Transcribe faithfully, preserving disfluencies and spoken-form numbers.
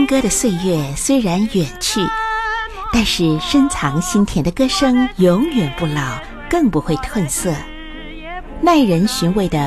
听歌的岁月虽然远去，但是深藏心田的歌声永远不老，更不会褪色。耐人寻味的